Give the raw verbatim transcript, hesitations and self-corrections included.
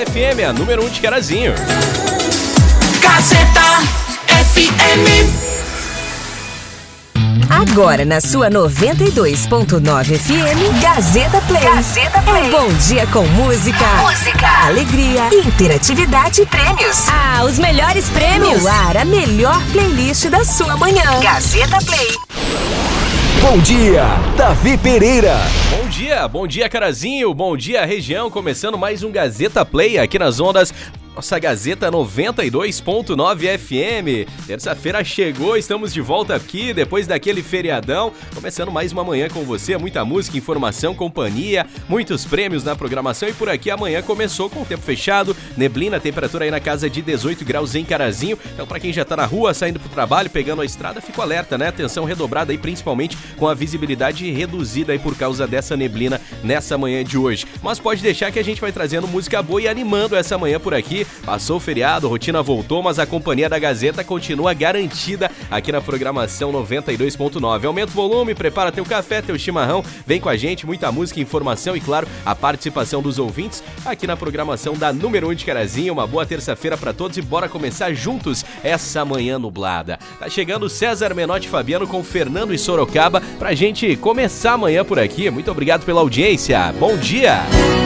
F M, a número um de Carazinho. Gazeta F M. Agora na sua noventa e dois ponto nove F M, Gazeta Play. Gazeta Play. Um bom dia com música, música, alegria, interatividade e prêmios. Ah, os melhores prêmios. No ar, a melhor playlist da sua manhã. Gazeta Play. Bom dia, Davi Pereira. Bom dia, bom dia, Carazinho. Bom dia, região. Começando mais um Gazeta Play aqui nas ondas. Nossa Gazeta noventa e dois ponto nove F M. Terça-feira chegou, estamos de volta aqui depois daquele feriadão. Começando mais uma manhã com você, muita música, informação, companhia, muitos prêmios na programação. E por aqui amanhã começou com o tempo fechado, neblina, temperatura aí na casa de dezoito graus em Carazinho. Então pra quem já tá na rua, saindo pro trabalho, pegando a estrada, fica alerta, né? Atenção redobrada aí, principalmente com a visibilidade reduzida aí por causa dessa neblina nessa manhã de hoje. Mas pode deixar que a gente vai trazendo música boa e animando essa manhã por aqui. Passou o feriado, a rotina voltou, mas a companhia da Gazeta continua garantida aqui na programação noventa e dois ponto nove. Aumenta o volume, prepara teu café, teu chimarrão, vem com a gente, muita música, informação e, claro, a participação dos ouvintes aqui na programação da número um de Carazinho. Uma boa terça-feira pra todos e bora começar juntos essa manhã nublada. Tá chegando César Menotti Fabiano com Fernando e Sorocaba pra gente começar amanhã por aqui. Muito obrigado pela audiência. Bom dia!